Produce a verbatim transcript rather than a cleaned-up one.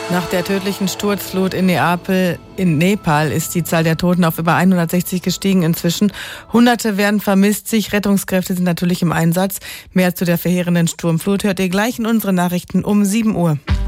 Nach der tödlichen Sturzflut in Neapel, in Nepal ist die Zahl der Toten auf über hundertsechzig gestiegen inzwischen. Hunderte werden vermisst, zig Rettungskräfte sind natürlich im Einsatz. Mehr zu der verheerenden Sturmflut hört ihr gleich in unseren Nachrichten um sieben Uhr.